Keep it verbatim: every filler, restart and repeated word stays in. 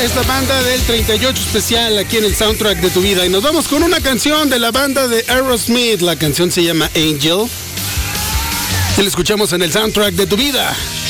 Es la banda del treinta y ocho especial aquí en el soundtrack de tu vida. Y nos vamos con una canción de la banda de Aerosmith. La canción se llama Angel. Y la escuchamos en el soundtrack de tu vida.